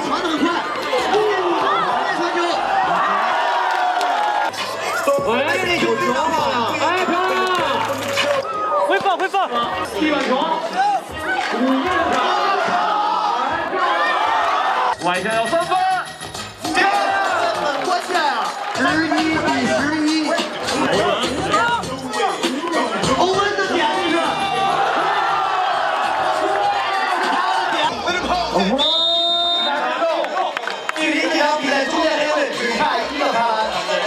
传得很快，再传球。哎，这球多好呀！哎，漂亮！ 回放，回放。 地板球。 外线要3分。 关键啊！11比11。欧文的点这是。距离这场比赛终点连队只差1个盘。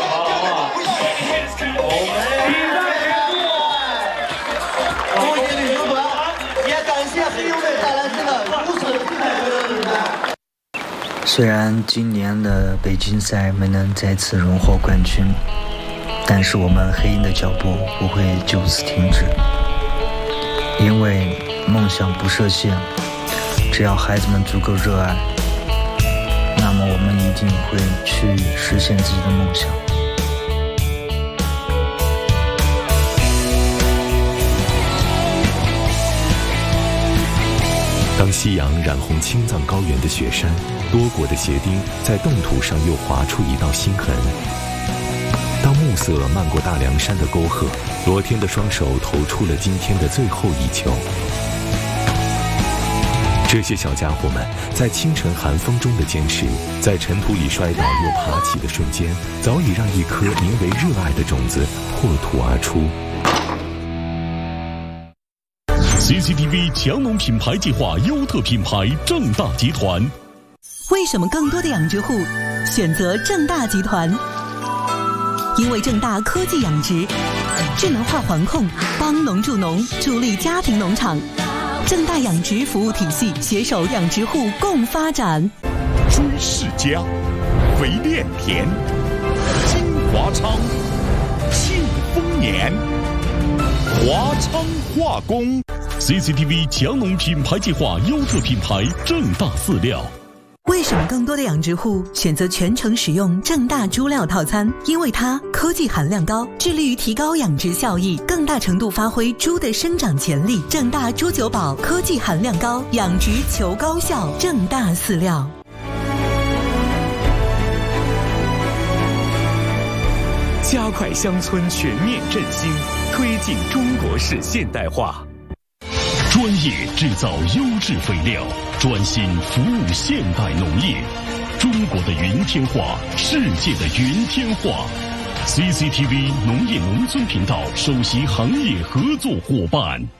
恭喜旅行团，也感谢黑牛队带来这个如此精彩的比赛。 虽然今年的北京赛没能再次荣获冠军，但是我们黑鹰的脚步不会就此停止，因为梦想不设限，只要孩子们足够热爱，那么我们一定会去实现自己的梦想。 当夕阳染红青藏高原的雪山，多国的鞋钉在冻土上又划出一道心痕。当暮色漫过大凉山的沟壑，罗天的双手投出了今天的最后一球。这些小家伙们在清晨寒风中的坚持，在尘土里摔倒又爬起的瞬间，早已让一颗名为热爱的种子破土而出。 CCTV 强农品牌计划优特品牌正大集团。 为什么更多的养殖户选择正大集团？因为正大科技养殖，智能化环控，帮农助农，助力家庭农场。正大养殖服务体系携手养殖户共发展。 朱世家，肥炼田，金华昌，庆丰年，华昌化工。CCTV 强农品牌计划优特品牌正大饲料。 为什么更多的养殖户选择全程使用正大猪料套餐？因为它科技含量高，致力于提高养殖效益，更大程度发挥猪的生长潜力。正大猪酒宝科技含量高，养殖求高效。正大饲料。 加快乡村全面振兴，推进中国式现代化。 专业制造优质肥料，专心服务现代农业。中国的云天化，世界的云天化。CCTV 农业农村频道首席行业合作伙伴。